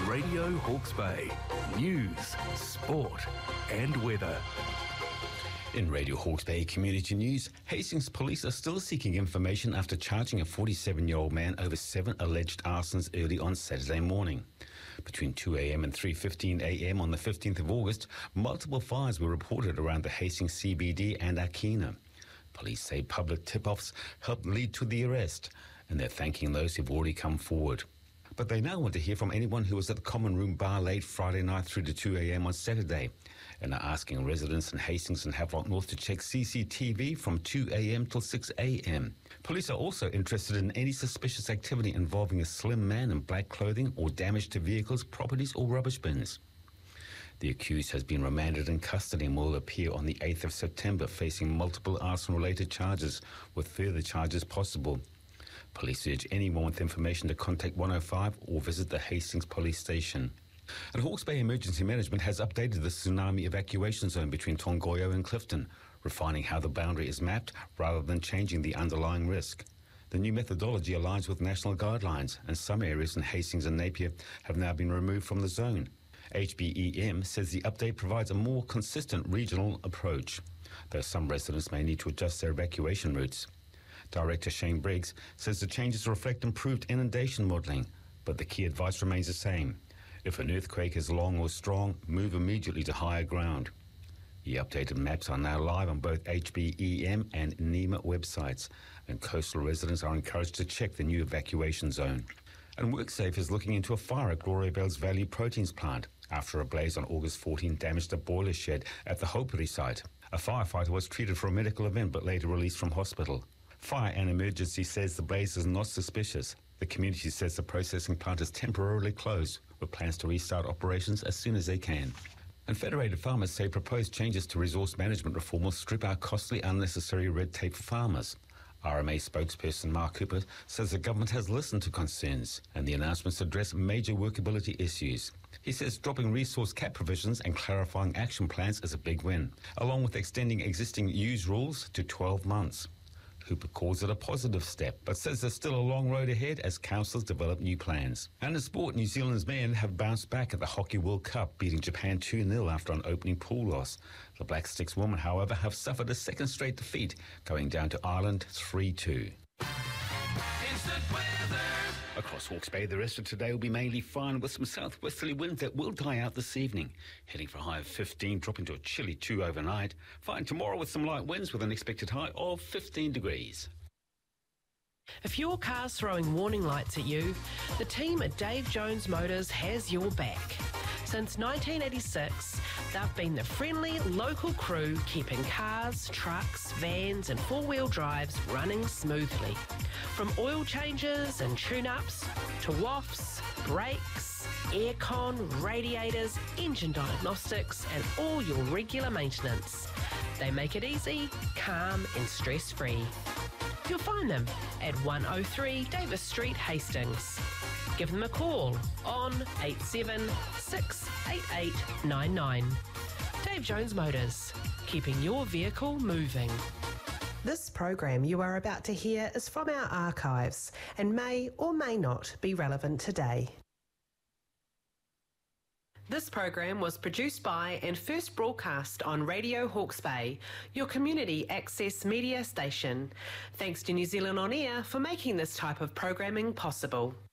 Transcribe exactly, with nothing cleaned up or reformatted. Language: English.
Radio Hawke's Bay. News, sport and weather. In Radio Hawke's Bay Community News, Hastings police are still seeking information after charging a forty-seven-year-old man over seven alleged arsons early on Saturday morning. Between two a.m. and three fifteen a.m. on the fifteenth of August, multiple fires were reported around the Hastings C B D and Akina. Police say public tip-offs helped lead to the arrest, and they're thanking those who've already come forward. But they now want to hear from anyone who was at the Common Room Bar late Friday night through to two a.m. on Saturday, and are asking residents in Hastings and Havelock North to check C C T V from two a.m. till six a.m. Police are also interested in any suspicious activity involving a slim man in black clothing or damage to vehicles, properties or rubbish bins. The accused has been remanded in custody and will appear on the eighth of September, facing multiple arson-related charges, with further charges possible. Police urge anyone with information to contact one oh five or visit the Hastings Police Station. And Hawke's Bay Emergency Management has updated the tsunami evacuation zone between Tongoyo and Clifton, refining how the boundary is mapped rather than changing the underlying risk. The new methodology aligns with national guidelines, and some areas in Hastings and Napier have now been removed from the zone. H B E M says the update provides a more consistent regional approach, though some residents may need to adjust their evacuation routes. Director Shane Briggs says the changes reflect improved inundation modelling, but the key advice remains the same. If an earthquake is long or strong, move immediately to higher ground. The updated maps are now live on both H B E M and NEMA websites, and coastal residents are encouraged to check the new evacuation zone. And WorkSafe is looking into a fire at Gloria Bell's Value Proteins plant after a blaze on August fourteenth damaged a boiler shed at the Hoperi site. A firefighter was treated for a medical event but later released from hospital. Fire and Emergency says the blaze is not suspicious. The community says the processing plant is temporarily closed, with plans to restart operations as soon as they can. And Federated Farmers say proposed changes to resource management reform will strip out costly, unnecessary red tape for farmers. R M A spokesperson Mark Cooper says the government has listened to concerns, and the announcements address major workability issues. He says dropping resource cap provisions and clarifying action plans is a big win, along with extending existing use rules to twelve months. Hooper calls it a positive step, but says there's still a long road ahead as councils develop new plans. And in sport, New Zealand's men have bounced back at the Hockey World Cup, beating Japan two nil after an opening pool loss. The Black Sticks women, however, have suffered a second straight defeat, going down to Ireland three two. Instant weather. Across Hawke's Bay, the rest of today will be mainly fine with some southwesterly winds that will die out this evening. Heading for a high of fifteen, dropping to a chilly two overnight. Fine tomorrow with some light winds with an expected high of fifteen degrees. If your car's throwing warning lights at you, the team at Dave Jones Motors has your back. Since nineteen eighty-six, they've been the friendly local crew keeping cars, trucks, vans and four-wheel drives running smoothly. From oil changes and tune-ups to wafts, brakes, aircon, radiators, engine diagnostics and all your regular maintenance. They make it easy, calm and stress-free. You'll find them at one oh three Davis Street, Hastings. Give them a call on eight seven six eight eight nine nine. Dave Jones Motors, keeping your vehicle moving. This program you are about to hear is from our archives and may or may not be relevant today. This program was produced by and first broadcast on Radio Hawke's Bay, your community access media station. Thanks to New Zealand On Air for making this type of programming possible.